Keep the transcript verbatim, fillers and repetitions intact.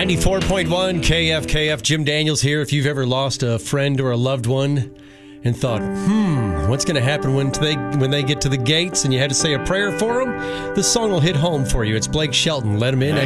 ninety-four point one K F K F, Jim Daniels here. If you've ever lost a friend or a loved one and thought, hmm, what's going to happen when they when they get to the gates and you had to say a prayer for them, this song will hit home for you. It's Blake Shelton. Let him in.